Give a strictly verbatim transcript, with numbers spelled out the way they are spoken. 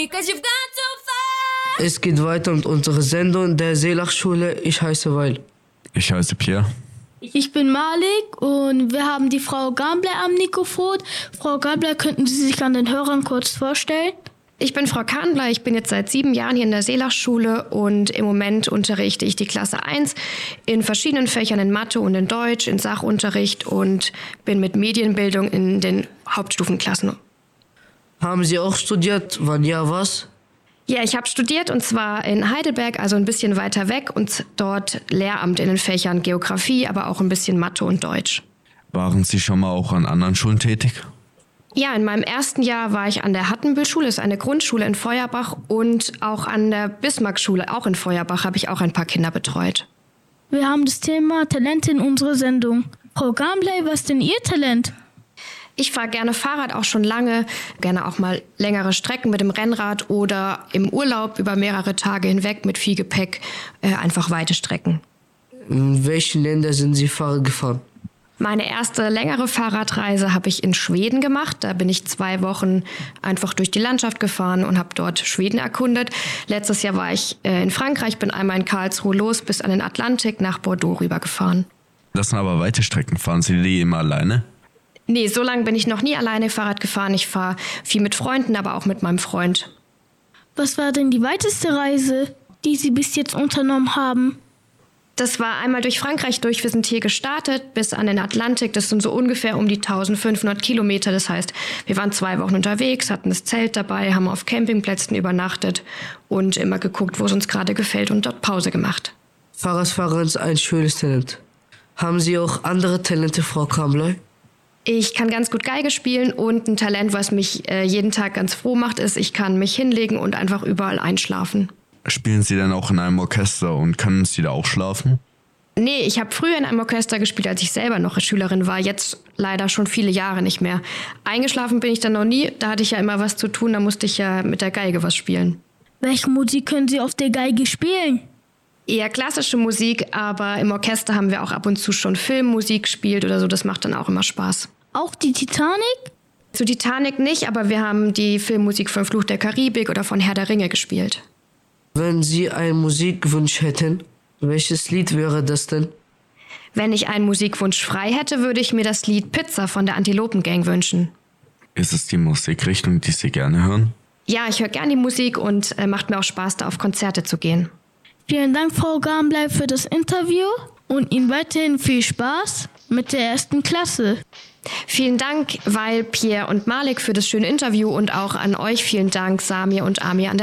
me, 'cause you've gone so far. Es geht weiter mit unserer Sendung der Seelach-Schule. Ich heiße Weil. Ich heiße Pierre. Ich bin Malik und wir haben die Frau Gambler am Mikrofon. Frau Gambler, könnten Sie sich an den Hörern kurz vorstellen? Ich bin Frau Kahnbler, ich bin jetzt seit sieben Jahren hier in der Seelach-Schule und im Moment unterrichte ich die Klasse eins in verschiedenen Fächern, in Mathe und in Deutsch, in Sachunterricht und bin mit Medienbildung in den Hauptstufenklassen. Haben Sie auch studiert? Wann ja, was? Ja, ich habe studiert und zwar in Heidelberg, also ein bisschen weiter weg und dort Lehramt in den Fächern Geografie, aber auch ein bisschen Mathe und Deutsch. Waren Sie schon mal auch an anderen Schulen tätig? Ja, in meinem ersten Jahr war ich an der Hattenbühl-Schule, das ist eine Grundschule in Feuerbach, und auch an der Bismarck-Schule, auch in Feuerbach, habe ich auch ein paar Kinder betreut. Wir haben das Thema Talente in unserer Sendung. Frau Gambler, was ist denn Ihr Talent? Ich fahre gerne Fahrrad, auch schon lange, gerne auch mal längere Strecken mit dem Rennrad oder im Urlaub über mehrere Tage hinweg mit viel Gepäck, äh, einfach weite Strecken. In welchen Ländern sind Sie Fahrrad gefahren? Meine erste längere Fahrradreise habe ich in Schweden gemacht. Da bin ich zwei Wochen einfach durch die Landschaft gefahren und habe dort Schweden erkundet. Letztes Jahr war ich äh, in Frankreich, bin einmal in Karlsruhe los bis an den Atlantik nach Bordeaux rübergefahren. Das sind aber weite Strecken. Fahren Sie die immer alleine? Nee, so lange bin ich noch nie alleine Fahrrad gefahren. Ich fahre viel mit Freunden, aber auch mit meinem Freund. Was war denn die weiteste Reise, die Sie bis jetzt unternommen haben? Das war einmal durch Frankreich durch. Wir sind hier gestartet bis an den Atlantik. Das sind so ungefähr um die eintausendfünfhundert Kilometer. Das heißt, wir waren zwei Wochen unterwegs, hatten das Zelt dabei, haben auf Campingplätzen übernachtet und immer geguckt, wo es uns gerade gefällt und dort Pause gemacht. Fahrradfahren ist ein schönes Talent. Haben Sie auch andere Talente, Frau Kambley? Ich kann ganz gut Geige spielen und ein Talent, was mich äh, jeden Tag ganz froh macht, ist, ich kann mich hinlegen und einfach überall einschlafen. Spielen Sie denn auch in einem Orchester und können Sie da auch schlafen? Nee, ich habe früher in einem Orchester gespielt, als ich selber noch Schülerin war. Jetzt leider schon viele Jahre nicht mehr. Eingeschlafen bin ich dann noch nie. Da hatte ich ja immer was zu tun. Da musste ich ja mit der Geige was spielen. Welche Musik können Sie auf der Geige spielen? Eher klassische Musik, aber im Orchester haben wir auch ab und zu schon Filmmusik gespielt oder so. Das macht dann auch immer Spaß. Auch die Titanic? Zu Titanic nicht, aber wir haben die Filmmusik von Fluch der Karibik oder von Herr der Ringe gespielt. Wenn Sie einen Musikwunsch hätten, welches Lied wäre das denn? Wenn ich einen Musikwunsch frei hätte, würde ich mir das Lied Pizza von der Antilopengang wünschen. Ist es die Musikrichtung, die Sie gerne hören? Ja, ich höre gerne die Musik und äh, macht mir auch Spaß, da auf Konzerte zu gehen. Vielen Dank, Frau Gambler, für das Interview und Ihnen weiterhin viel Spaß mit der ersten Klasse. Vielen Dank, Weil, Pierre und Malik, für das schöne Interview und auch an euch vielen Dank, Samir und Amir an der